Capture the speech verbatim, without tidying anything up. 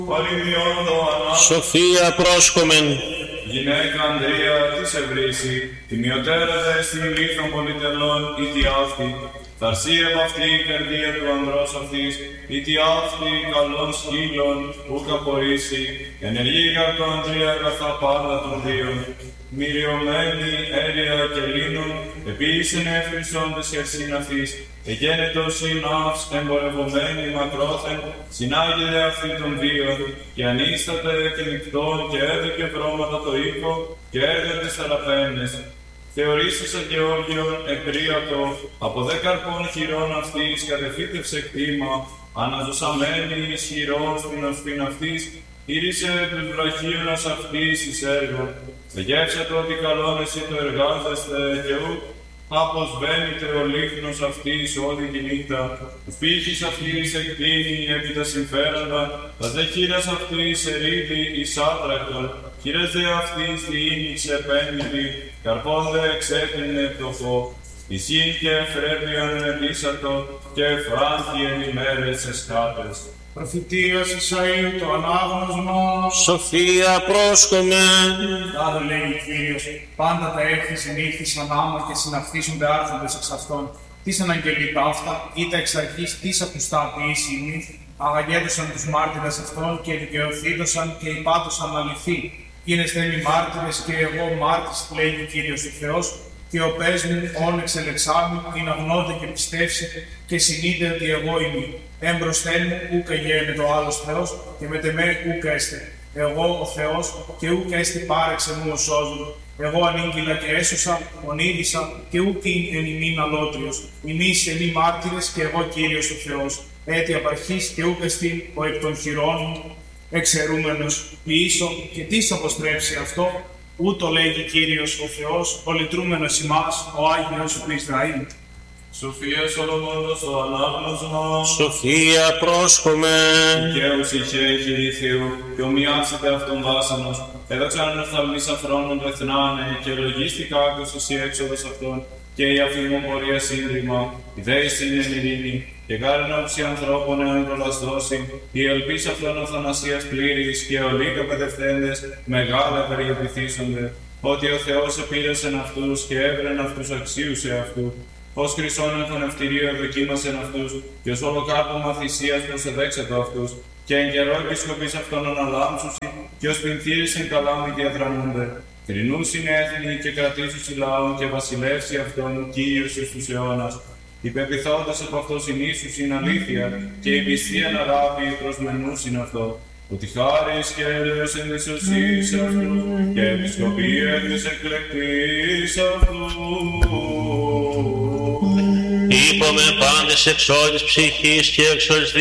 Σοφία πρόσχομεν. Γυναίκα Ανδρία της Ευρύση, τιμιωτέρα δε στην λίθον πολυτελών, ήτι αυτή, θαρσί επ' αυτή η καρδία του ανδρός αυτής, ήτι αυτή καλών σκύλων, ουκ απορρίσει, ενεργή καρ το Ανδρία αγαθά πάντα των δύο, μυριωμένη έρια και λίνων, επίσης εύχριστον της χερσίν αυτής, εγένετος συνάφς εμπορευομένη μακρόθεν, συνάγεται αυτή των δύο, και ανίσταται και νυχτών και έδωκε βρώματα το οίκο, και έργατε σαραπέμνες. Θεωρήσεις Αγεώργιον επρίατο, από δε καρπών χειρών αυτής κατεφύτευσε κτήμα, αναζωσαμένη ισχυρών στην οσπίν αυτής, ήρυσε τους βραχίωνας αυτής εις έργο. Εγεύσε το ότι καλόν εσύ το εργάζεστε και ουκ αποσβαίνεται ο λίχνος αυτής όλη τη νύχτα. Τους πύχης αυτής εκτείνει επί τα συμφέροντα, τα δε χείρας αυτής ερίδη εις άτρακτον, χείρες δε αυτής διήνυξε επένδυτη, καρπόν δε εξέτεινε πτωχό. Ισήν και εφρέπιον ενεπίσατο και εφράνθη εν ημέρες εσκάτες. Προφητείας Ισαΐου το ανάγνωσμα. Σοφία πρόσχομεν. Τάδε λέει ο Κύριος, πάντα τα έθνη συνήθισαν άμα και συναυτίσονται άρχοντες εξ αυτών. Τις αναγγελεί ταύτα, ή τα εξ αρχής της αποστάτης ημί, αγαγέτωσαν τους μάρτυρες αυτών και δικαιωθήτωσαν και υπάτωσαν αληθή. Γίνεστε μη μάρτυρες και εγώ μάρτης, λέει ο Κύριος ο Θεός, και ο πες μου όν εξελεξάμι, ή να γνώτε και πιστεύσε και συνείδε ότι εγώ είμαι. Έμπροσθεν μου ούκ εγένετο ο άλλος Θεός, και μετεμέ ούκ έστε. Εγώ ο Θεός, και ούκ έστε πάρεξε μου ο σώζον. Εγώ ανήγγυλα και έσωσα, ονείδησα, και ούκ εν ημίν αλότριος. Ημείς εν μη μάρτυρες, και εγώ Κύριος ο Θεός. Έτι απαρχής και ούκ εστίν ο εκ των χειρών μου, εξαιρούμενος ποιήσω, και τίς αποστρέψει αυτό, ούτω λέγει Κύριος ο Θεός, ο λυτρούμενος ημάς, ο Άγιος του Ισραήλ. Σοφία Σολομόντος το ανάγνωσμα. Σοφία πρόσχομεν. Δικαίους είχε χειρήθειο, και ομοιάσετε αυτόν βάσανος. Έδωξαν οφθαλμής αφρόνων πεθνάνε, και λογίστηκα άκουσες εσύ έξοδος αυτών, και η αφήμων πορεία σύντριμα, η δέηση είναι ειρήνη, και κάρεν όψη ανθρώπων εάν προλαστώσει, η ελπίς αυτών αθανασίας πλήρης, και ολίκα παιδευτέντες, μεγάλα περιεπιθύσσονται, ότι ο Θεός επήρεσεν αυτούς και έβρεν αυτούς αξίους σε αυτού. Ως χρυσόν εμφανευτηρίο ευδοκίμασεν αυτούς, και ως ολοκάρπωμα θυσίας προσεδέξετο αυτούς, και εν καιρό επισκοπής αυτών αναλάμψουσι, και ως πινθύρισεν καλάμι διαδραμούνται. Κρινούσιν έθνη και κρατήσουσι λαόν και βασιλεύσει αυτόν Κύριος εις τους αιώνας. Υπεπιθόντας από αυτό συνήσουσιν αλήθεια, και η πιστή αναγάπη προσμενούσιν αυτό. Ότι χάρις και έλεος εν της οσής αυτού, και επισκοπία της εκλεκτής αυτού. Είπαμε πάντες εξ όλης ψυχής και εξ όλης